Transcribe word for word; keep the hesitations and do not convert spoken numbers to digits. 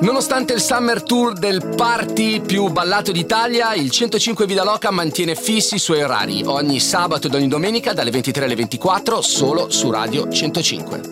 Nonostante il Summer Tour del party più ballato d'Italia, il centocinque Vida Loca mantiene fissi i suoi orari ogni sabato ed ogni domenica dalle ventitré alle ventiquattro solo su Radio centocinque.